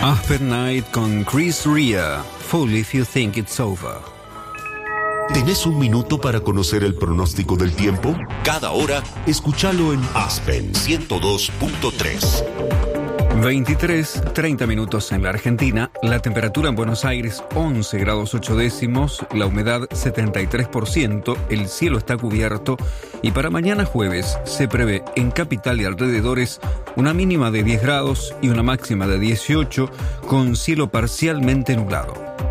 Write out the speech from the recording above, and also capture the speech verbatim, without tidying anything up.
Aspen Night con Chris Rea. Fool if you think it's over. ¿Tenés un minuto para conocer el pronóstico del tiempo? Cada hora, escúchalo en Aspen ciento dos punto tres. veintitrés, treinta minutos en la Argentina. La temperatura en Buenos Aires, once grados ocho décimos. La humedad, setenta y tres por ciento. El cielo está cubierto. Y para mañana jueves se prevé en Capital y alrededores una mínima de diez grados y una máxima de dieciocho, con cielo parcialmente nublado.